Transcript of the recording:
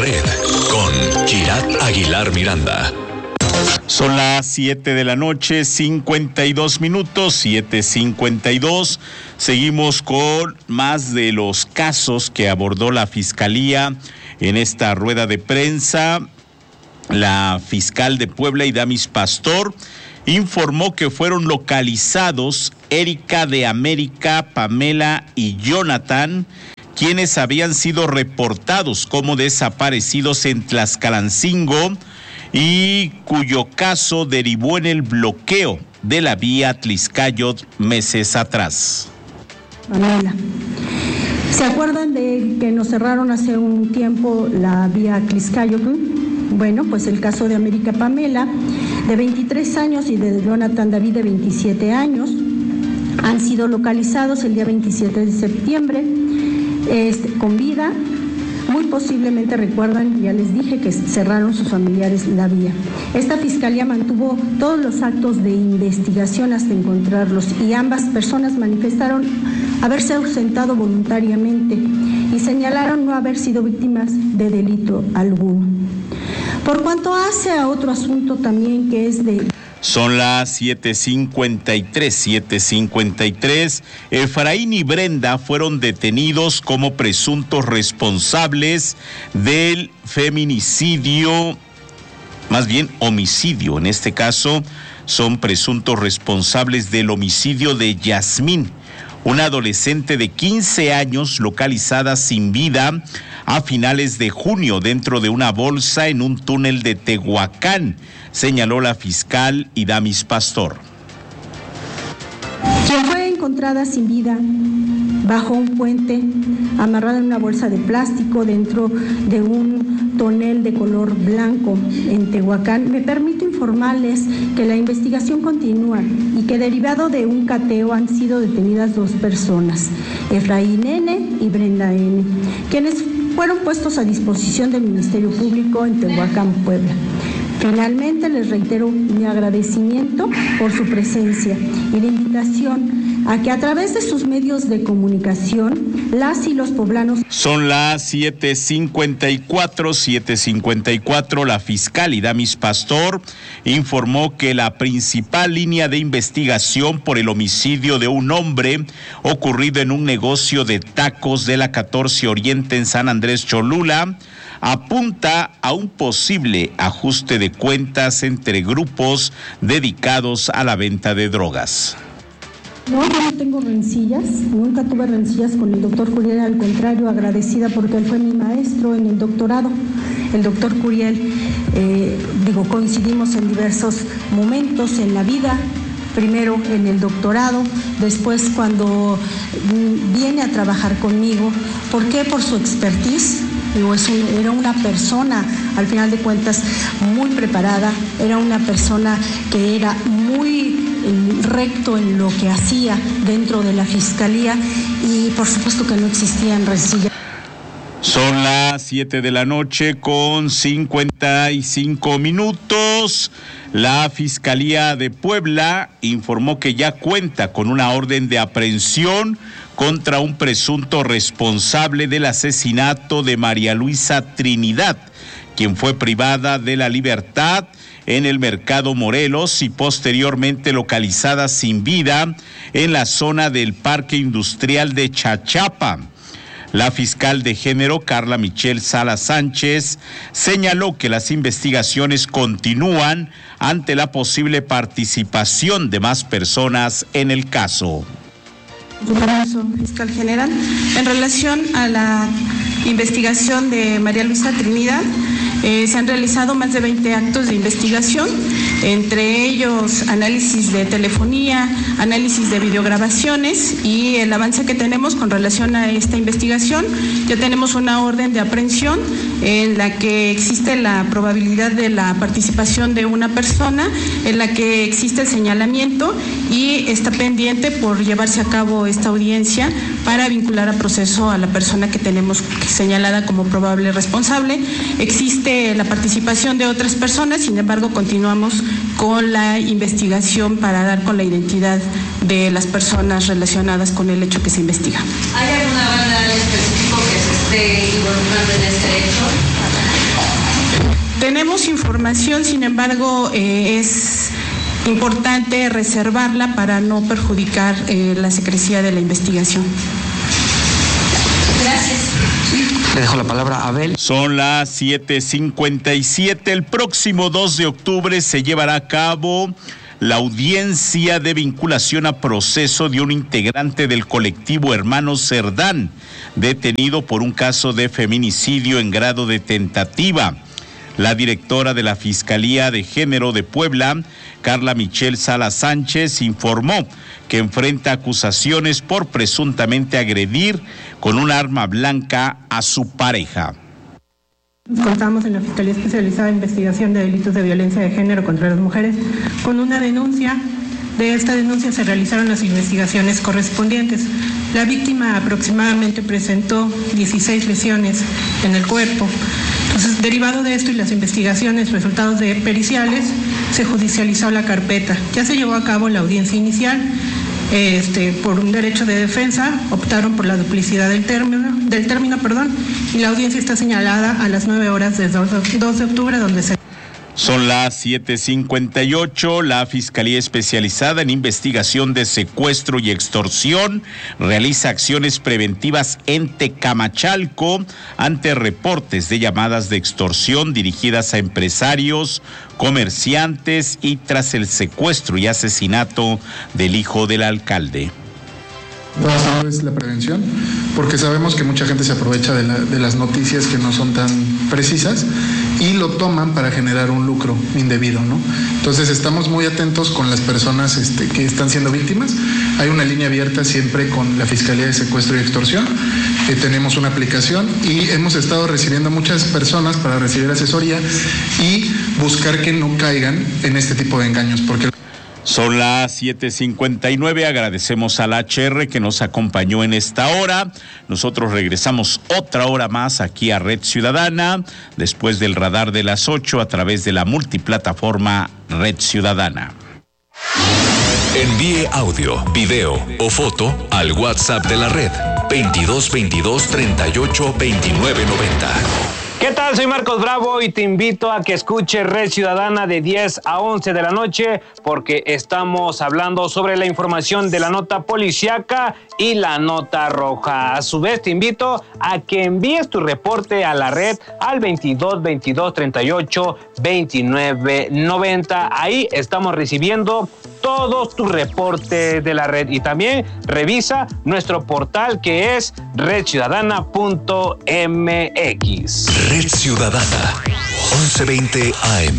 Red con Kirat Aguilar Miranda. Son las 7 de la noche, 52 minutos, 7:52. Seguimos con más de los casos que abordó la Fiscalía en esta rueda de prensa. La fiscal de Puebla, Idamis Pastor, informó que fueron localizados Erika de América, Pamela y Jonathan, quienes habían sido reportados como desaparecidos en Tlaxcalancingo y cuyo caso derivó en el bloqueo de la vía Tlixcayot meses atrás. Pamela, ¿se acuerdan de que nos cerraron hace un tiempo la vía Tlixcayot? Bueno, pues el caso de América Pamela, de 23 años, y de Jonathan David, de 27 años, han sido localizados el día 27 de septiembre, con vida. Muy posiblemente recuerdan, ya les dije, que cerraron sus familiares la vía. Esta fiscalía mantuvo todos los actos de investigación hasta encontrarlos, y ambas personas manifestaron haberse ausentado voluntariamente y señalaron no haber sido víctimas de delito alguno. Por cuanto hace a otro asunto también que es de... Son las 7:53. Efraín y Brenda fueron detenidos como presuntos responsables del feminicidio, más bien homicidio. En este caso, son presuntos responsables del homicidio de Yasmín, una adolescente de 15 años localizada sin vida a finales de junio dentro de una bolsa en un túnel de Tehuacán, señaló la fiscal Idamis Pastor. Quien fue encontrada sin vida bajo un puente, amarrada en una bolsa de plástico dentro de un tonel de color blanco en Tehuacán. Me permito informarles que la investigación continúa y que derivado de un cateo han sido detenidas 2 personas, Efraín N. y Brenda N., quienes fueron puestos a disposición del Ministerio Público en Tehuacán, Puebla. Finalmente, les reitero mi agradecimiento por su presencia y la invitación a que a través de sus medios de comunicación, las y los poblanos... Son las 7:54. La fiscal Idamis Pastor informó que la principal línea de investigación por el homicidio de un hombre ocurrido en un negocio de tacos de la 14 Oriente en San Andrés Cholula apunta a un posible ajuste de cuentas entre grupos dedicados a la venta de drogas. No, yo no tengo rencillas, nunca tuve rencillas con el doctor Curiel, al contrario, agradecida porque él fue mi maestro en el doctorado. El doctor Curiel, coincidimos en diversos momentos en la vida, primero en el doctorado, después cuando viene a trabajar conmigo. ¿Por qué? Por su expertise. Era una persona, al final de cuentas, muy preparada, era una persona que era muy recto en lo que hacía dentro de la fiscalía, y por supuesto que no existían rencillas. Son las 7:55. La Fiscalía de Puebla informó que ya cuenta con una orden de aprehensión contra un presunto responsable del asesinato de María Luisa Trinidad, quien fue privada de la libertad en el Mercado Morelos y posteriormente localizada sin vida en la zona del Parque Industrial de Chachapa. La fiscal de género, Carla Michelle Sala Sánchez, señaló que las investigaciones continúan ante la posible participación de más personas en el caso. Fiscal general, en relación a la investigación de María Luisa Trinidad, se han realizado más de 20 actos de investigación, entre ellos análisis de telefonía, análisis de videograbaciones, y el avance que tenemos con relación a esta investigación, ya tenemos una orden de aprehensión en la que existe la probabilidad de la participación de una persona, en la que existe el señalamiento y está pendiente por llevarse a cabo esta audiencia para vincular a proceso a la persona que tenemos señalada como probable responsable. Existe la participación de otras personas, sin embargo continuamos con la investigación para dar con la identidad de las personas relacionadas con el hecho que se investiga. ¿Hay alguna banda en específico que se esté involucrando en este hecho? Tenemos información, sin embargo, es importante reservarla para no perjudicar la secrecía de la investigación. Gracias. Le dejo la palabra a Abel. Son las 7:57. El próximo 2 de octubre se llevará a cabo la audiencia de vinculación a proceso de un integrante del colectivo Hermanos Cerdán, detenido por un caso de feminicidio en grado de tentativa. La directora de la Fiscalía de Género de Puebla, Carla Michelle Sala Sánchez, informó que enfrenta acusaciones por presuntamente agredir con un arma blanca a su pareja. Contamos en la Fiscalía Especializada de Investigación de Delitos de Violencia de Género contra las Mujeres con una denuncia. De esta denuncia se realizaron las investigaciones correspondientes. La víctima aproximadamente presentó 16 lesiones en el cuerpo. Entonces, derivado de esto y las investigaciones, resultados de periciales, se judicializó la carpeta. Ya se llevó a cabo la audiencia inicial. Por un derecho de defensa, optaron por la duplicidad del término, y la audiencia está señalada a las 9 horas del 2 de octubre, donde se... Son las 7:58. La Fiscalía Especializada en Investigación de Secuestro y Extorsión realiza acciones preventivas en Tecamachalco ante reportes de llamadas de extorsión dirigidas a empresarios, comerciantes y tras el secuestro y asesinato del hijo del alcalde. No es la prevención, porque sabemos que mucha gente se aprovecha de las noticias que no son tan precisas y lo toman para generar un lucro indebido, ¿no? Entonces estamos muy atentos con las personas que están siendo víctimas. Hay una línea abierta siempre con la Fiscalía de Secuestro y Extorsión. Tenemos una aplicación y hemos estado recibiendo muchas personas para recibir asesoría y buscar que no caigan en este tipo de engaños, porque... Son las 7:59, agradecemos al HR que nos acompañó en esta hora. Nosotros regresamos otra hora más aquí a Red Ciudadana, después del radar de las 8 a través de la multiplataforma Red Ciudadana. Envíe audio, video o foto al WhatsApp de la red 2222 38 29 90. ¿Qué tal? Soy Marcos Bravo y te invito a que escuches Red Ciudadana de 10 a 11 de la noche porque estamos hablando sobre la información de la nota policíaca y la nota roja. A su vez te invito a que envíes tu reporte a la red al 22 22 38 29 90. Ahí estamos recibiendo todos tus reportes de la red y también revisa nuestro portal que es redciudadana.mx. Red Ciudadana, 1120 AM.